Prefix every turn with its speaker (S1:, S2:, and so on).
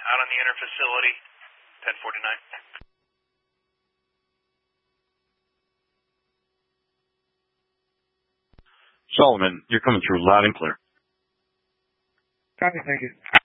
S1: out on the inner facility, 1049.
S2: Solomon, you're coming through loud and clear.
S3: Copy, thank you.